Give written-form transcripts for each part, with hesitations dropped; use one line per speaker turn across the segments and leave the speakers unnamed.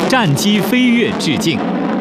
战机飞跃致敬。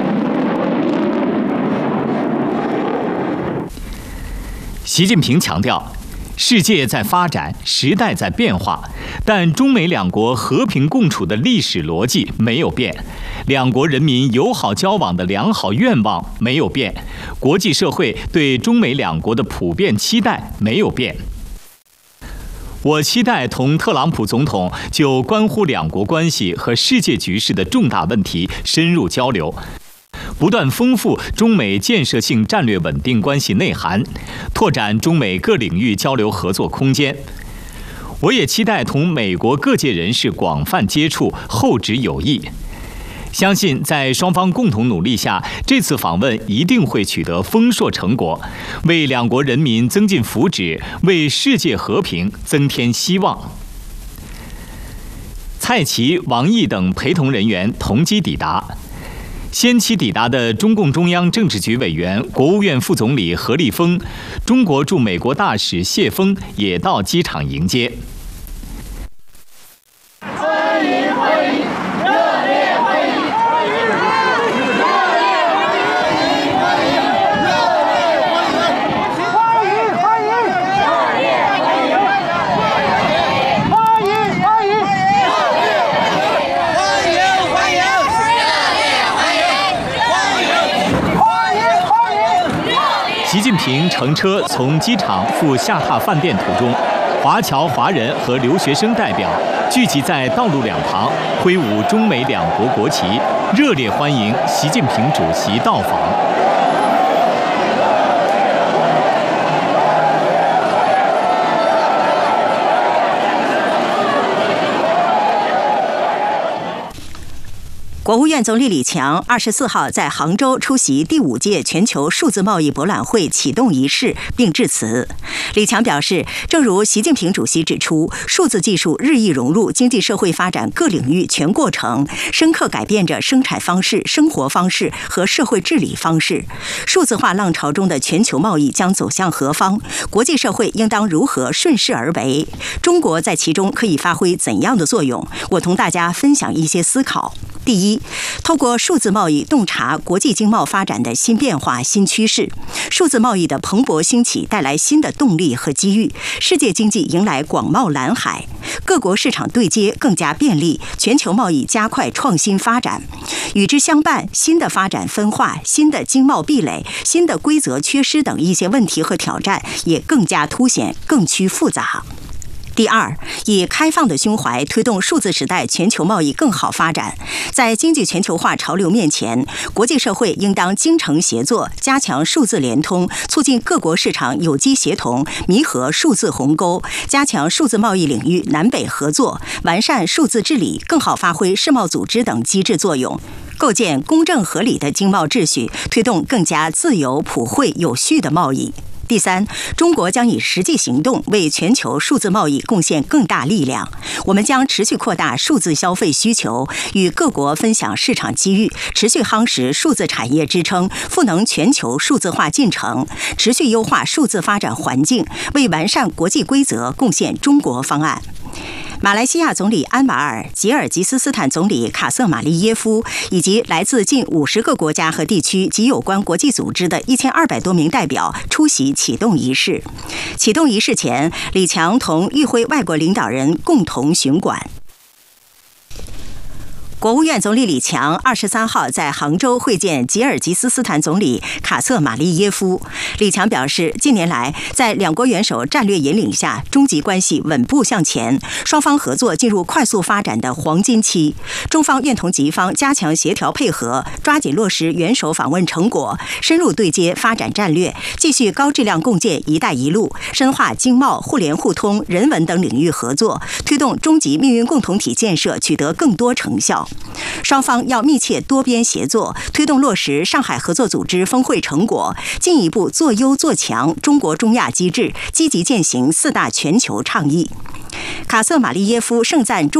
习近平强调，世界在发展，时代在变化，但中美两国和平共处的历史逻辑没有变，两国人民友好交往的良好愿望没有变，国际社会对中美两国的普遍期待没有变。我期待同特朗普总统就关乎两国关系和世界局势的重大问题深入交流，不断丰富中美建设性战略稳定关系内涵，拓展中美各领域交流合作空间。我也期待同美国各界人士广泛接触，厚植友谊。相信在双方共同努力下，这次访问一定会取得丰硕成果，为两国人民增进福祉，为世界和平增添希望。蔡奇、王毅等陪同人员同机抵达。先期抵达的中共中央政治局委员、国务院副总理何立峰、中国驻美国大使谢锋也到机场迎接。
欢迎欢迎，热烈欢迎！
习近平乘车从机场赴下榻饭店途中，华侨华人和留学生代表聚集在道路两旁，挥舞中美两国国旗，热烈欢迎习近平主席到访。
国务院总理李强24号在杭州出席第5届全球数字贸易博览会启动仪式并致辞。李强表示，正如习近平主席指出，数字技术日益融入经济社会发展各领域全过程，深刻改变着生产方式、生活方式和社会治理方式。数字化浪潮中的全球贸易将走向何方？国际社会应当如何顺势而为？中国在其中可以发挥怎样的作用？我同大家分享一些思考。第一，透过数字贸易洞察国际经贸发展的新变化、新趋势。数字贸易的蓬勃兴起带来新的动力和机遇，世界经济迎来广袤蓝海，各国市场对接更加便利，全球贸易加快创新发展。与之相伴，新的发展分化、新的经贸壁垒、新的规则缺失等一些问题和挑战也更加凸显、更趋复杂。第二，以开放的胸怀推动数字时代全球贸易更好发展。在经济全球化潮流面前，国际社会应当精诚协作，加强数字联通，促进各国市场有机协同，弥合数字鸿沟，加强数字贸易领域南北合作，完善数字治理，更好发挥世贸组织等机制作用，构建公正合理的经贸秩序，推动更加自由、普惠、有序的贸易。第三，中国将以实际行动为全球数字贸易贡献更大力量。我们将持续扩大数字消费需求，与各国分享市场机遇，持续夯实数字产业支撑，赋能全球数字化进程，持续优化数字发展环境，为完善国际规则贡献中国方案。马来西亚总理安瓦尔、吉尔吉斯斯坦总理卡瑟马利耶夫以及来自近50个国家和地区及有关国际组织的1200多名代表出席启动仪式。启动仪式前，李强同与会外国领导人共同巡馆。国务院总理李强23号在杭州会见吉尔吉斯斯坦总理卡瑟马利耶夫。李强表示，近年来在两国元首战略引领下，中吉关系稳步向前，双方合作进入快速发展的黄金期。中方愿同吉方加强协调配合，抓紧落实元首访问成果，深入对接发展战略，继续高质量共建“一带一路”，深化经贸、互联互通、人文等领域合作，推动中吉命运共同体建设取得更多成效。双方要密切多边协作，推动落实上海合作组织峰会成果，进一步做优做强中国中亚机制，积极践行4大全球倡议。卡瑟马利耶夫盛赞中